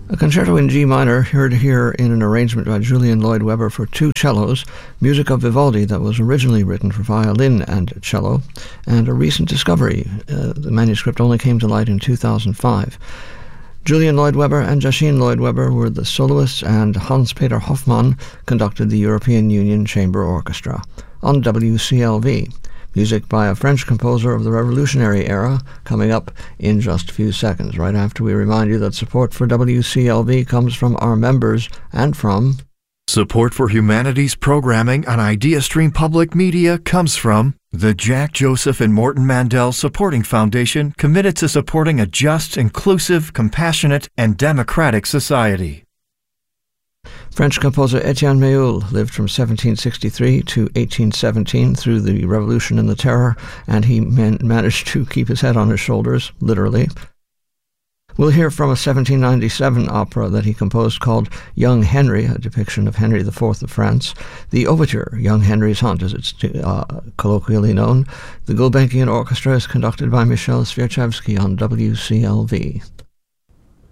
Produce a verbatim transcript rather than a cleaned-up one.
A concerto in G minor, heard here in an arrangement by Julian Lloyd Webber for two cellos, music of Vivaldi that was originally written for violin and cello, and a recent discovery. Uh, the manuscript only came to light in two thousand five. Julian Lloyd Webber and Jachine Lloyd Webber were the soloists, and Hans-Peter Hoffmann conducted the European Union Chamber Orchestra on W C L V. Music by a French composer of the Revolutionary era, coming up in just a few seconds, right after we remind you that support for W C L V comes from our members and from... Support for humanities programming on IdeaStream Public Media comes from the Jack Joseph and Morton Mandel Supporting Foundation, committed to supporting a just, inclusive, compassionate, and democratic society. French composer Etienne Méhul lived from seventeen sixty-three to eighteen seventeen through the Revolution and the Terror, and he man- managed to keep his head on his shoulders, literally. We'll hear from a seventeen ninety-seven opera that he composed called Young Henry, a depiction of Henry the Fourth of France. The overture, Young Henry's Hunt, as it's uh, colloquially known. The Gulbenkian Orchestra is conducted by Michel Svierchevsky on W C L V.